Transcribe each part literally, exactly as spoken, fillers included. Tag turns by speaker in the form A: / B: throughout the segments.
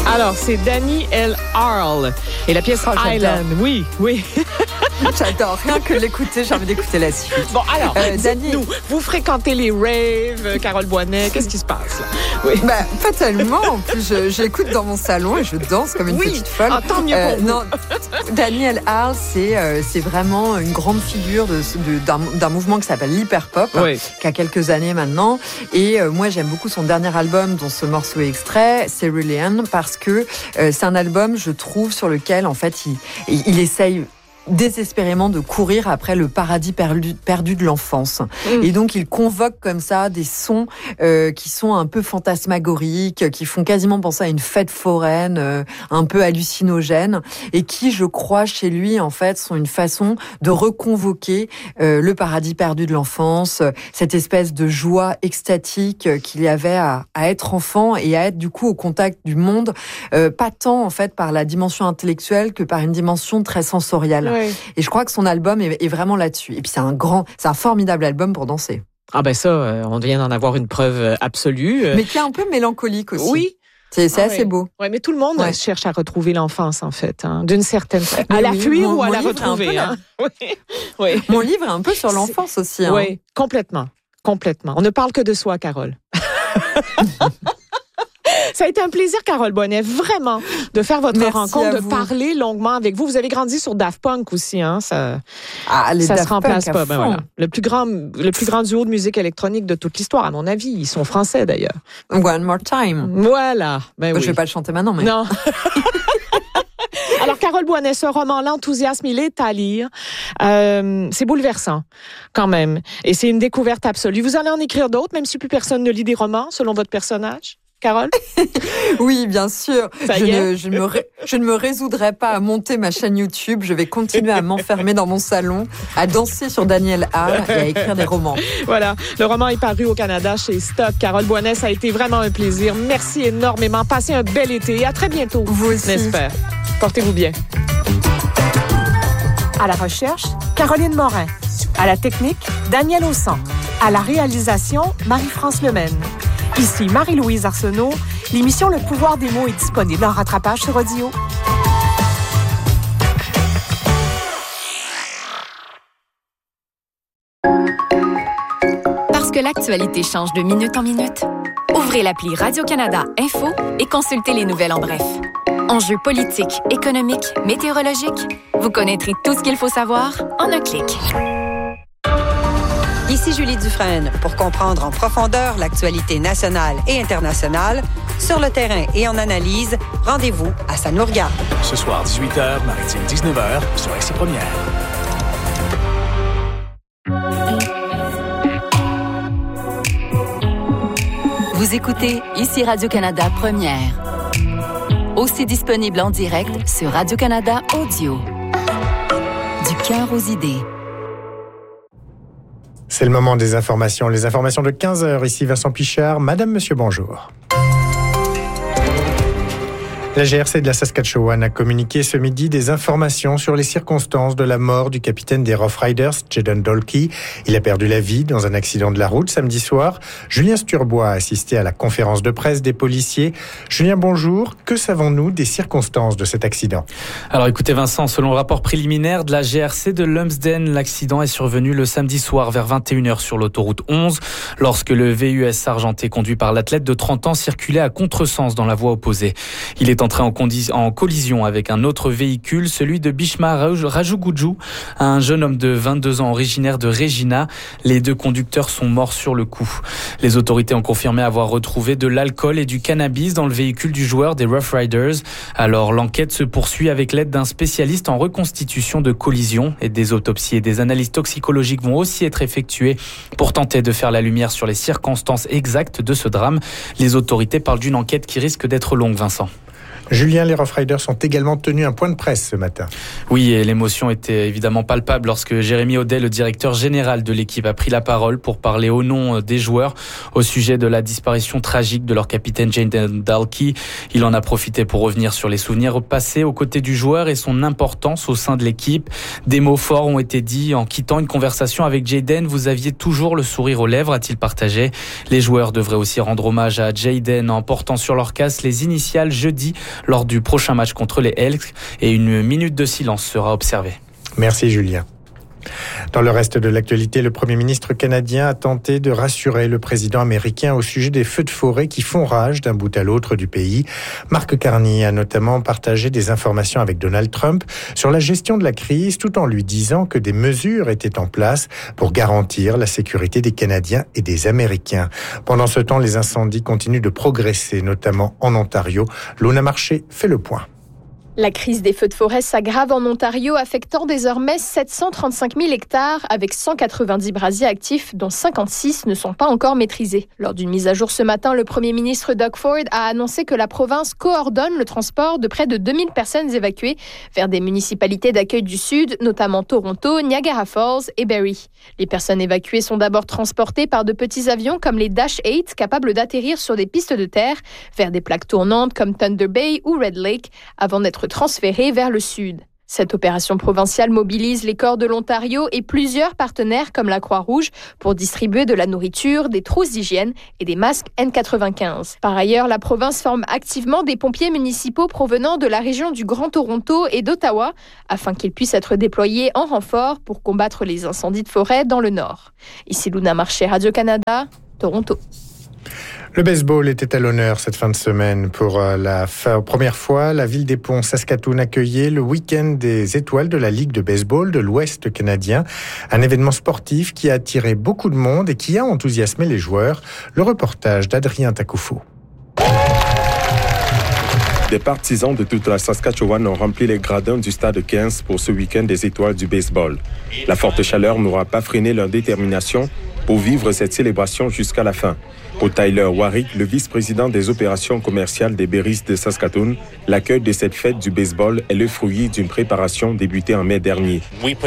A: Alors, c'est Danny L. Arl. Et la pièce
B: oh,
A: Island. Oui, oui.
B: J'adore. Rien que l'écouter, j'ai envie d'écouter la suite.
A: Bon, alors,
B: euh, Danny,
A: nous, vous fréquentez les raves, Carole Boinet, qu'est-ce qui se passe là? Oui.
B: Bah, pas tellement. En plus, je, je l'écoute dans mon salon et je danse comme une
A: oui.
B: petite folle.
A: Ah, tant mieux pour euh, vous.
B: Non, Daniel Arl, c'est, euh, c'est vraiment une grande figure de, de, d'un, d'un mouvement qui s'appelle l'hyperpop,
A: oui.
B: hein, qui a quelques années maintenant. Et euh, moi, j'aime beaucoup son dernier album, dont ce morceau est extrait, Cerulean, parce que euh, c'est un album, je trouve, sur lequel, en fait, il, il essaye désespérément de courir après le paradis perdu, perdu de l'enfance. Mmh. Et donc, il convoque comme ça des sons euh, qui sont un peu fantasmagoriques, qui font quasiment penser à une fête foraine, euh, un peu hallucinogène, et qui, je crois, chez lui, en fait, sont une façon de reconvoquer euh, le paradis perdu de l'enfance, cette espèce de joie extatique qu'il y avait à, à être enfant et à être, du coup, au contact du monde, euh, pas tant, en fait, par la dimension intellectuelle que par une dimension très sensorielle. Ouais. Et je crois que son album est, est vraiment là-dessus. Et puis c'est un grand, c'est un formidable album pour danser.
A: Ah ben ça, euh, on vient d'en avoir une preuve absolue.
B: Mais qui est un peu mélancolique aussi.
A: Oui.
B: C'est, c'est
A: ah
B: assez
A: ouais.
B: beau.
A: Oui, mais tout le monde ouais. cherche à retrouver l'enfance, en fait, hein, d'une certaine façon. À la
B: oui,
A: fuir
B: mon,
A: ou à
B: mon
A: la retrouver. Hein.
B: La...
A: oui. oui.
B: Mon livre est un peu sur l'enfance c'est... aussi. Hein.
A: Oui, complètement. Complètement. On ne parle que de soi, Carole. Ça a été un plaisir, Carole Boinet, vraiment, de faire votre
B: Merci
A: rencontre, de
B: vous.
A: parler longuement avec vous. Vous avez grandi sur Daft Punk aussi, hein? Ça,
B: ah, les
A: ça
B: Daft
A: se remplace
B: Punk
A: pas. Ben voilà. Le plus grand, le plus grand duo de musique électronique de toute l'histoire, à mon avis. Ils sont français, d'ailleurs.
B: One More Time.
A: Voilà. Ben oui.
B: Je vais pas le chanter maintenant, mais.
A: Non. Alors, Carole Boinet, ce roman, l'enthousiasme, il est à lire. Euh, c'est bouleversant, quand même. Et c'est une découverte absolue. Vous allez en écrire d'autres, même si plus personne ne lit des romans, selon votre personnage? Carole?
B: Oui, bien sûr.
A: Ça
B: je,
A: y est.
B: ne, je, ne me ré, je ne me résoudrai pas à monter ma chaîne YouTube. Je vais continuer à m'enfermer dans mon salon, à danser sur Daniel Arl et à écrire des romans.
A: Voilà. Le roman est paru au Canada chez Stock. Carole Boinet, ça a été vraiment un plaisir. Merci énormément. Passez un bel été et à très bientôt.
B: Vous aussi.
A: J'espère. Portez-vous bien. À la recherche, Caroline Morin. À la technique, Daniel Aussan. À la réalisation, Marie-France Lemaine. Ici Marie-Louise Arsenault. L'émission Le pouvoir des mots est disponible en rattrapage sur Audio.
C: Parce que l'actualité change de minute en minute, ouvrez l'appli Radio-Canada Info et consultez les nouvelles en bref. Enjeux politiques, économiques, météorologiques, vous connaîtrez tout ce qu'il faut savoir en un clic.
D: Ici Julie Dufresne pour comprendre en profondeur l'actualité nationale et internationale. Sur le terrain et en analyse, rendez-vous à Ça nous regarde.
E: Ce soir, dix-huit heures, Maritime dix-neuf heures, sur R C Première.
C: Vous écoutez Ici Radio-Canada Première. Aussi disponible en direct sur Radio-Canada Audio. Du cœur aux idées.
F: C'est le moment des informations. Les informations de quinze heures. Ici Vincent Pichard. Madame, monsieur, bonjour. La G R C de la Saskatchewan a communiqué ce midi des informations sur les circonstances de la mort du capitaine des Rough Riders, Jayden Dolkey. Il a perdu la vie dans un accident de la route samedi soir. Julien Sturbois a assisté à la conférence de presse des policiers. Julien, bonjour. Que savons-nous des circonstances de cet accident ?
G: Alors écoutez Vincent, selon le rapport préliminaire de la G R C de Lumsden, l'accident est survenu le samedi soir vers vingt et une heures sur l'autoroute onze, lorsque le V U S argenté conduit par l'athlète de trente ans circulait à contresens dans la voie opposée. Il est entré en, condi- en collision avec un autre véhicule, celui de Bishma Rajuguju, un jeune homme de vingt-deux ans originaire de Regina. Les deux conducteurs sont morts sur le coup. Les autorités ont confirmé avoir retrouvé de l'alcool et du cannabis dans le véhicule du joueur des Rough Riders. Alors l'enquête se poursuit avec l'aide d'un spécialiste en reconstitution de collision, et des autopsies et des analyses toxicologiques vont aussi être effectuées pour tenter de faire la lumière sur les circonstances exactes de ce drame. Les autorités parlent d'une enquête qui risque d'être longue, Vincent.
F: Julien, les Rough Riders ont également tenu un point de presse ce matin.
G: Oui, et l'émotion était évidemment palpable lorsque Jérémy Audet, le directeur général de l'équipe, a pris la parole pour parler au nom des joueurs au sujet de la disparition tragique de leur capitaine Jayden Dolkey. Il en a profité pour revenir sur les souvenirs passés aux côtés du joueur et son importance au sein de l'équipe. Des mots forts ont été dits en quittant une conversation avec Jayden. Vous aviez toujours le sourire aux lèvres, a-t-il partagé. Les joueurs devraient aussi rendre hommage à Jayden en portant sur leur casque les initiales jeudi lors du prochain match contre les Elks et une minute de silence sera observée.
F: Merci Julien. Dans le reste de l'actualité, le Premier ministre canadien a tenté de rassurer le président américain au sujet des feux de forêt qui font rage d'un bout à l'autre du pays. Mark Carney a notamment partagé des informations avec Donald Trump sur la gestion de la crise, tout en lui disant que des mesures étaient en place pour garantir la sécurité des Canadiens et des Américains. Pendant ce temps, les incendies continuent de progresser, notamment en Ontario. Luna Marché fait le point.
H: La crise des feux de forêt s'aggrave en Ontario, affectant désormais sept cent trente-cinq mille hectares avec cent quatre-vingt-dix brasiers actifs, dont cinquante-six ne sont pas encore maîtrisés. Lors d'une mise à jour ce matin, le Premier ministre Doug Ford a annoncé que la province coordonne le transport de près de deux mille personnes évacuées vers des municipalités d'accueil du Sud, notamment Toronto, Niagara Falls et Barrie. Les personnes évacuées sont d'abord transportées par de petits avions comme les Dash huit, capables d'atterrir sur des pistes de terre, vers des plaques tournantes comme Thunder Bay ou Red Lake, avant d'être transférés vers le sud. Cette opération provinciale mobilise les corps de l'Ontario et plusieurs partenaires comme la Croix-Rouge pour distribuer de la nourriture, des trousses d'hygiène et des masques N quatre-vingt-quinze. Par ailleurs, la province forme activement des pompiers municipaux provenant de la région du Grand Toronto et d'Ottawa afin qu'ils puissent être déployés en renfort pour combattre les incendies de forêt dans le nord. Ici Luna Marché, Radio-Canada, Toronto.
F: Le baseball était à l'honneur cette fin de semaine. Pour la fin, première fois, la ville des Ponts, Saskatoon, accueillait le week-end des étoiles de la Ligue de baseball de l'Ouest canadien. Un événement sportif qui a attiré beaucoup de monde et qui a enthousiasmé les joueurs. Le reportage d'Adrien Takoufo.
I: Des partisans de toute la Saskatchewan ont rempli les gradins du stade quinze pour ce week-end des étoiles du baseball. La forte chaleur n'aura pas freiné leur détermination pour vivre cette célébration jusqu'à la fin. Pour Tyler Warwick, le vice-président des opérations commerciales des Berries de Saskatoon, l'accueil de cette fête du baseball est le fruit d'une préparation débutée en mai dernier.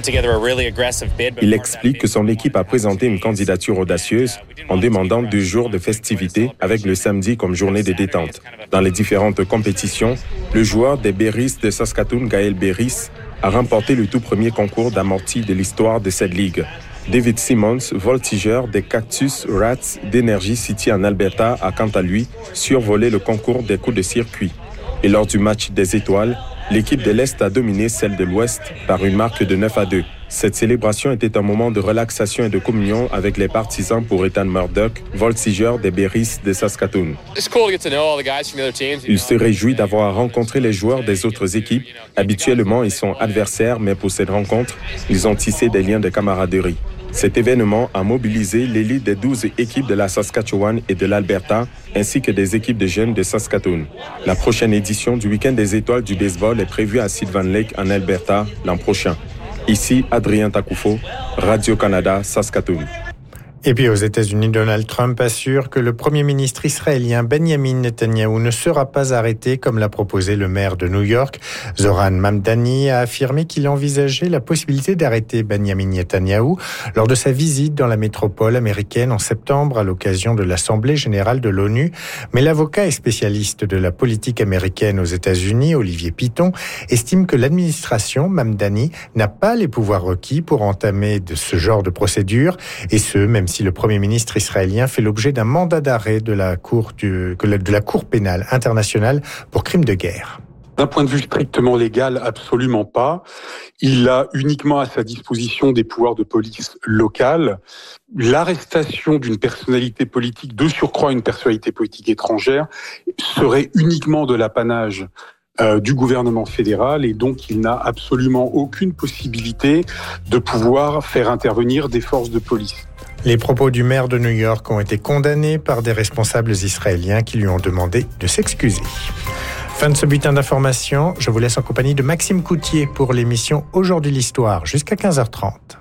I: Il explique que son équipe a présenté une candidature audacieuse en demandant deux jours de festivités avec le samedi comme journée de détente. Dans les différentes compétitions, le joueur des Berries de Saskatoon, Gaël Berries, a remporté le tout premier concours d'amorti de l'histoire de cette ligue. David Simmons, voltigeur des Cactus Rats d'Energy City en Alberta, a quant à lui survolé le concours des coups de circuit. Et lors du match des étoiles, l'équipe de l'Est a dominé celle de l'Ouest par une marque de neuf à deux. Cette célébration était un moment de relaxation et de communion avec les partisans pour Ethan Murdoch, voltigeur des Berries de Saskatoon. Il se réjouit d'avoir rencontré les joueurs des autres équipes. Habituellement, ils sont adversaires, mais pour cette rencontre, ils ont tissé des liens de camaraderie. Cet événement a mobilisé l'élite des douze équipes de la Saskatchewan et de l'Alberta, ainsi que des équipes de jeunes de Saskatoon. La prochaine édition du Week-end des étoiles du baseball est prévue à Sylvan Lake, en Alberta, l'an prochain. Ici, Adrien Takoufo, Radio-Canada, Saskatoon.
F: Et puis aux États-Unis, Donald Trump assure que le Premier ministre israélien Benjamin Netanyahou ne sera pas arrêté comme l'a proposé le maire de New York. Zoran Mamdani a affirmé qu'il envisageait la possibilité d'arrêter Benjamin Netanyahou lors de sa visite dans la métropole américaine en septembre à l'occasion de l'Assemblée générale de l'ONU. Mais l'avocat et spécialiste de la politique américaine aux États-Unis, Olivier Piton, estime que l'administration Mamdani n'a pas les pouvoirs requis pour entamer de ce genre de procédure, et ce, même si le Premier ministre israélien fait l'objet d'un mandat d'arrêt de la Cour, du, de la Cour pénale internationale pour crimes de guerre.
J: D'un point de vue strictement légal, absolument pas. Il a uniquement à sa disposition des pouvoirs de police locale. L'arrestation d'une personnalité politique, de surcroît une personnalité politique étrangère, serait uniquement de l'apanage Euh, du gouvernement fédéral, et donc il n'a absolument aucune possibilité de pouvoir faire intervenir des forces de police.
F: Les propos du maire de New York ont été condamnés par des responsables israéliens qui lui ont demandé de s'excuser. Fin de ce bulletin d'information, je vous laisse en compagnie de Maxime Coutier pour l'émission Aujourd'hui l'Histoire, jusqu'à quinze heures trente.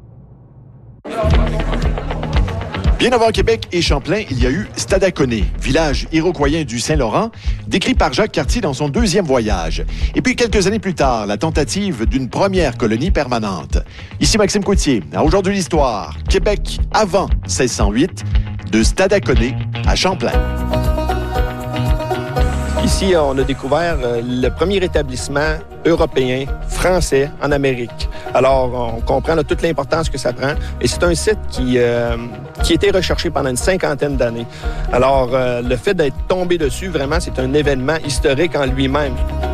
K: Bien avant Québec et Champlain, il y a eu Stadacone, village iroquoien du Saint-Laurent, décrit par Jacques Cartier dans son deuxième voyage. Et puis, quelques années plus tard, la tentative d'une première colonie permanente. Ici Maxime Coutier, à Aujourd'hui l'Histoire, Québec avant seize cent huit, de Stadacone à Champlain.
L: Ici, on a découvert euh, le premier établissement européen, français, en Amérique. Alors, on comprend là, toute l'importance que ça prend. Et c'est un site qui, euh, qui a été recherché pendant une cinquantaine d'années. Alors, euh, le fait d'être tombé dessus, vraiment, c'est un événement historique en lui-même.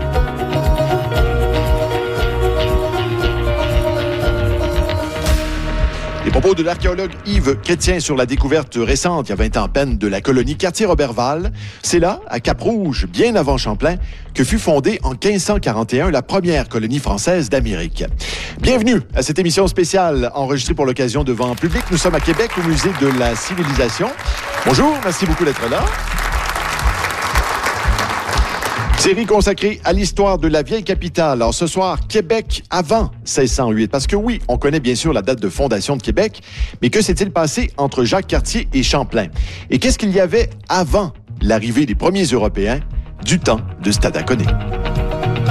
K: Les propos de l'archéologue Yves Chrétien sur la découverte récente, il y a vingt ans à peine, de la colonie Cartier-Roberval. C'est là, à Cap-Rouge, bien avant Champlain, que fut fondée en quinze cent quarante et un la première colonie française d'Amérique. Bienvenue à cette émission spéciale enregistrée pour l'occasion devant public. Nous sommes à Québec, au Musée de la Civilisation. Bonjour, merci beaucoup d'être là. Série consacrée à l'histoire de la vieille capitale. Alors ce soir, Québec avant seize cent huit. Parce que oui, on connaît bien sûr la date de fondation de Québec, mais que s'est-il passé entre Jacques Cartier et Champlain? Et qu'est-ce qu'il y avait avant l'arrivée des premiers Européens du temps de Stadacone?